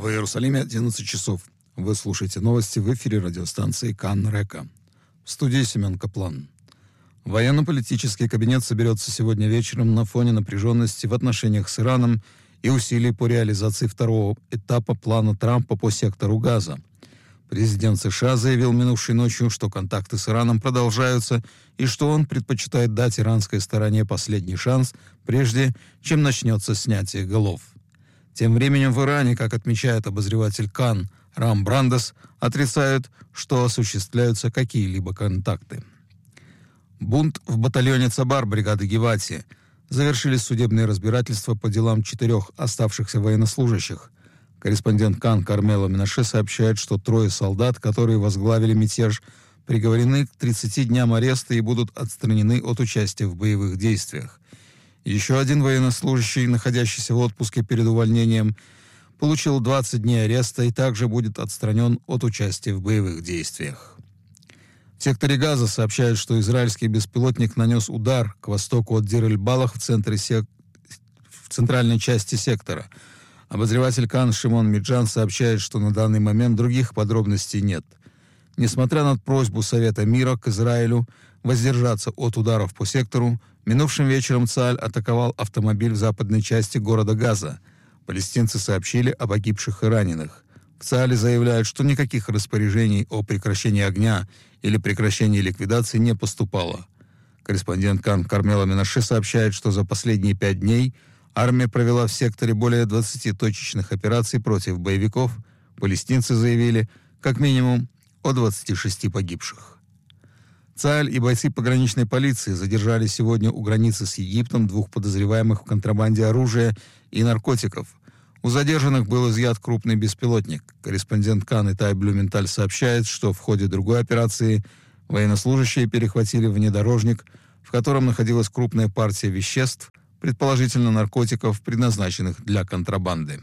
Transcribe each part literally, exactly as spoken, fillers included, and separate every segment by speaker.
Speaker 1: В Иерусалиме одиннадцать часов. Вы слушаете новости в эфире радиостанции Кан Река. В студии Семен Каплан. Военно-политический кабинет соберется сегодня вечером на фоне напряженности в отношениях с Ираном и усилий по реализации второго этапа плана Трампа по сектору Газа. Президент США заявил минувшей ночью, что контакты с Ираном продолжаются и что он предпочитает дать иранской стороне последний шанс, прежде чем начнется снятие голов. Тем временем в Иране, как отмечает обозреватель Кан Рам Брандес, отрицают, что осуществляются какие-либо контакты. Бунт в батальоне Цабар бригады Гевати. Завершились судебные разбирательства по делам четырех оставшихся военнослужащих. Корреспондент Кан Кармела Минаше сообщает, что трое солдат, которые возглавили мятеж, приговорены к тридцати дням ареста и будут отстранены от участия в боевых действиях. Еще один военнослужащий, находящийся в отпуске перед увольнением, получил двадцать дней ареста и также будет отстранен от участия в боевых действиях. В секторе Газа сообщают, что израильский беспилотник нанес удар к востоку от Дир-эль-Балах в, центре сек... в центральной части сектора. Обозреватель Кан Шимон Миджан сообщает, что на данный момент других подробностей нет. Несмотря на просьбу Совета мира к Израилю воздержаться от ударов по сектору, минувшим вечером ЦААЛЬ атаковал автомобиль в западной части города Газа. Палестинцы сообщили о погибших и раненых. В ЦААЛе заявляют, что никаких распоряжений о прекращении огня или прекращении ликвидации не поступало. Корреспондент Кан Кармела Минаше сообщает, что за последние пять дней армия провела в секторе более двадцати точечных операций против боевиков. Палестинцы заявили как минимум о двадцати шести погибших. ЦААЛь и бойцы пограничной полиции задержали сегодня у границы с Египтом двух подозреваемых в контрабанде оружия и наркотиков. У задержанных был изъят крупный беспилотник. Корреспондент Кан Итай Блюменталь сообщает, что в ходе другой операции военнослужащие перехватили внедорожник, в котором находилась крупная партия веществ, предположительно наркотиков, предназначенных для контрабанды.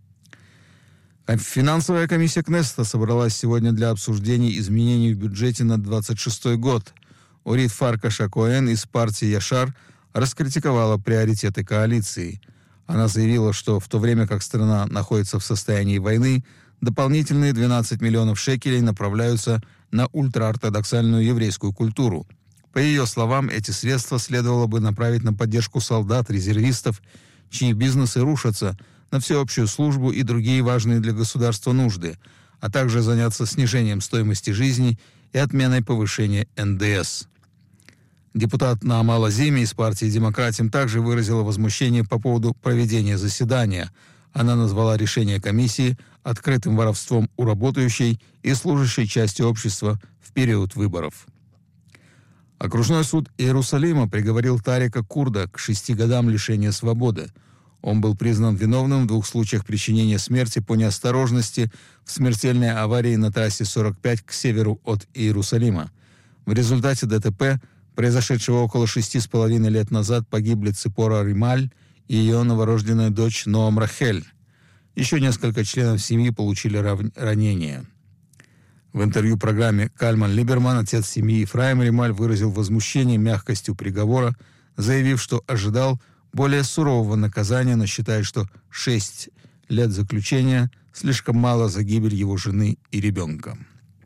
Speaker 1: Финансовая комиссия Кнессета собралась сегодня для обсуждения изменений в бюджете на двадцать шестой год. Орит Фаркаш-Акоэн из партии Яшар раскритиковала приоритеты коалиции. Она заявила, что в то время как страна находится в состоянии войны, дополнительные двенадцать миллионов шекелей направляются на ультраортодоксальную еврейскую культуру. По ее словам, эти средства следовало бы направить на поддержку солдат, резервистов, чьи бизнесы рушатся, на всеобщую службу и другие важные для государства нужды, а также заняться снижением стоимости жизни и отменой повышения эн дэ эс. Депутат Наама Лазими из партии «Демократим» также выразила возмущение по поводу проведения заседания. Она назвала решение комиссии открытым воровством у работающей и служащей части общества в период выборов. Окружной суд Иерусалима приговорил Тарика Курда к шести годам лишения свободы. Он был признан виновным в двух случаях причинения смерти по неосторожности в смертельной аварии на трассе сорок пять к северу от Иерусалима. В результате дэ тэ пэ, произошедшего около шести с половиной лет назад, погибли Ципора Рималь и ее новорожденная дочь Ноам Рахель. Еще несколько членов семьи получили рав... ранения. В интервью программе «Кальман Либерман» отец семьи Ефраим Рималь выразил возмущение мягкостью приговора, заявив, что ожидал более сурового наказания, но считает, что шесть лет заключения слишком мало за гибель его жены и ребенка.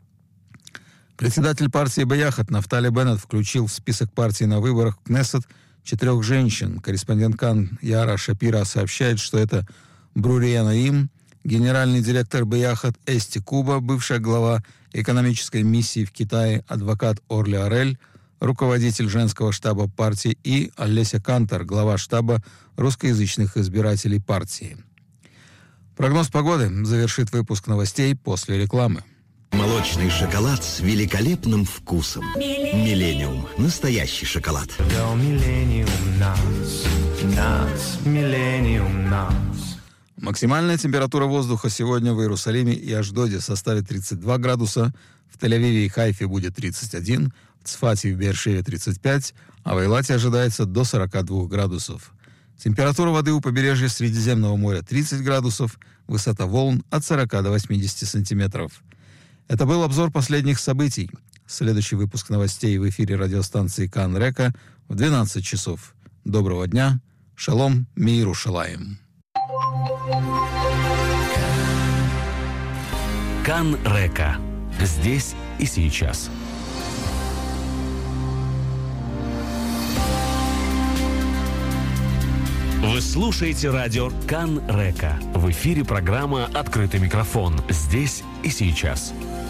Speaker 1: Председатель партии Беяхат Нафтали Беннет включил в список партии на выборах в Кнессет четырех женщин. Корреспондент Кан Яра Шапира сообщает, что это Брурия Наим, генеральный директор Беяхат Эсти Куба, бывшая глава экономической миссии в Китае адвокат Орли Орель, руководитель женского штаба партии, и Олеся Кантор, глава штаба русскоязычных избирателей партии. Прогноз погоды завершит выпуск новостей после рекламы.
Speaker 2: Молочный шоколад с великолепным вкусом. Миллениум. Настоящий шоколад.
Speaker 3: Миллениум нас, нас, Миллениум нас.
Speaker 1: Максимальная температура воздуха сегодня в Иерусалиме и Ашдоде составит тридцать два градуса, в Тель-Авиве и Хайфе будет тридцать один, в Цфате и в Беэр-Шеве тридцать пять, а в Эйлате ожидается до сорока двух градусов. Температура воды у побережья Средиземного моря тридцать градусов, высота волн от сорока до восьмидесяти сантиметров. Это был обзор последних событий. Следующий выпуск новостей в эфире радиостанции Кан Река в двенадцать часов. Доброго дня. Шалом, миру шалаем.
Speaker 4: Канрека. Здесь и сейчас. Вы слушаете радио Канрека. В эфире программа «Открытый микрофон». Здесь и сейчас.